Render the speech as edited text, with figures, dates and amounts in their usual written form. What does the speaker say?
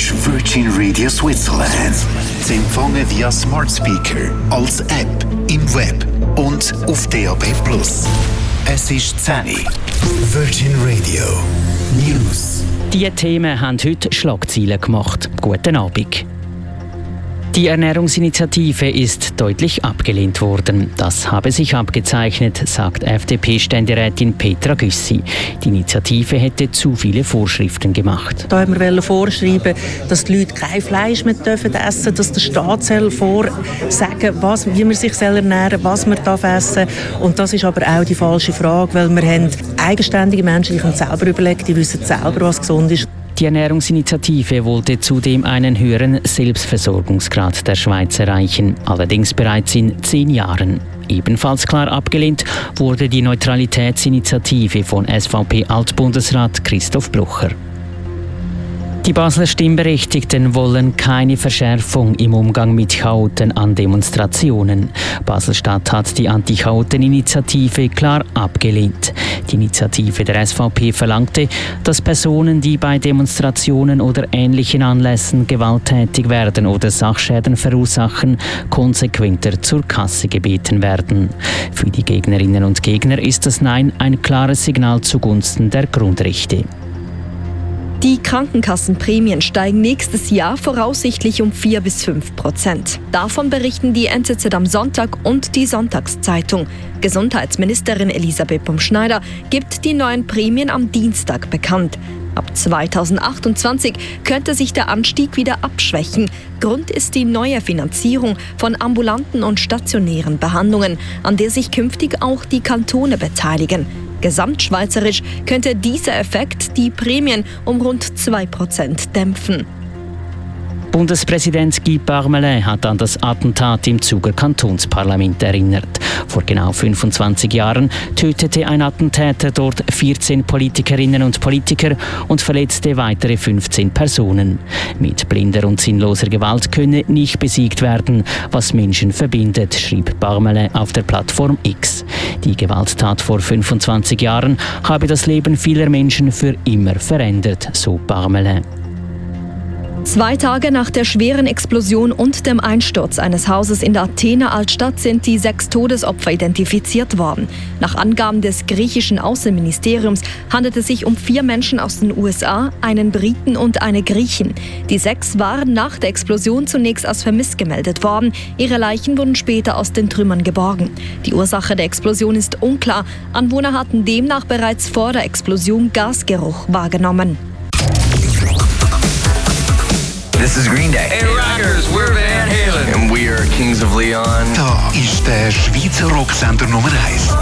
ist Virgin Radio Switzerland. Sie empfangen via Smart Speaker, als App, im Web und auf DAB+. Es ist 10 Uhr. Virgin Radio News. Diese Themen haben heute Schlagzeilen gemacht. Guten Abend. Die Ernährungsinitiative ist deutlich abgelehnt worden. Das habe sich abgezeichnet, sagt FDP-Ständerätin Petra Güssi. Die Initiative hätte zu viele Vorschriften gemacht. Da haben wir vorschreiben, dass die Leute kein Fleisch mehr essen dürfen, dass der Staat vorsagen soll, wie man sich ernähren soll, was man essen darf. Und das ist aber auch die falsche Frage, weil wir haben eigenständige Menschen, die können selber überlegen, die wissen selber, was gesund ist. Die Ernährungsinitiative wollte zudem einen höheren Selbstversorgungsgrad der Schweiz erreichen, allerdings bereits in 10 Jahren. Ebenfalls klar abgelehnt wurde die Neutralitätsinitiative von SVP-Altbundesrat Christoph Blocher. Die Basler Stimmberechtigten wollen keine Verschärfung im Umgang mit Chaoten an Demonstrationen. Basel-Stadt hat die Anti-Chaoten-Initiative klar abgelehnt. Die Initiative der SVP verlangte, dass Personen, die bei Demonstrationen oder ähnlichen Anlässen gewalttätig werden oder Sachschäden verursachen, konsequenter zur Kasse gebeten werden. Für die Gegnerinnen und Gegner ist das Nein ein klares Signal zugunsten der Grundrechte. Die Krankenkassenprämien steigen nächstes Jahr voraussichtlich um 4-5%. Davon berichten die NZZ am Sonntag und die Sonntagszeitung. Gesundheitsministerin Elisabeth Bumschneider gibt die neuen Prämien am Dienstag bekannt. Ab 2028 könnte sich der Anstieg wieder abschwächen. Grund ist die neue Finanzierung von ambulanten und stationären Behandlungen, an der sich künftig auch die Kantone beteiligen. Gesamtschweizerisch könnte dieser Effekt die Prämien um rund 2% dämpfen. Bundespräsident Guy Parmelin hat an das Attentat im Zuger Kantonsparlament erinnert. Vor genau 25 Jahren tötete ein Attentäter dort 14 Politikerinnen und Politiker und verletzte weitere 15 Personen. Mit blinder und sinnloser Gewalt könne nicht besiegt werden, was Menschen verbindet, schrieb Parmelin auf der Plattform X. Die Gewalttat vor 25 Jahren habe das Leben vieler Menschen für immer verändert, so Parmelin. 2 Tage nach der schweren Explosion und dem Einsturz eines Hauses in der Athener Altstadt sind die 6 Todesopfer identifiziert worden. Nach Angaben des griechischen Außenministeriums handelt es sich um 4 Menschen aus den USA, einen Briten und eine Griechin. Die 6 waren nach der Explosion zunächst als vermisst gemeldet worden. Ihre Leichen wurden später aus den Trümmern geborgen. Die Ursache der Explosion ist unklar. Anwohner hatten demnach bereits vor der Explosion Gasgeruch wahrgenommen. This is Green Day. Hey Rockers, we're Van Halen. And we are Kings of Leon. Da ist der Schweizer Rocksender Nummer 1.